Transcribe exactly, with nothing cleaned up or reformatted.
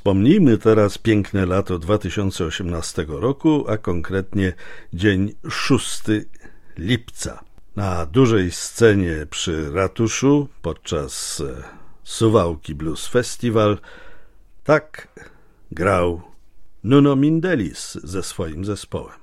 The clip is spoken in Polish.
Wspomnijmy teraz piękne lato dwa tysiące osiemnastego roku, a konkretnie dzień szóstego lipca. Na dużej scenie przy ratuszu podczas Suwałki Blues Festival tak grał Nuno Mindelis ze swoim zespołem.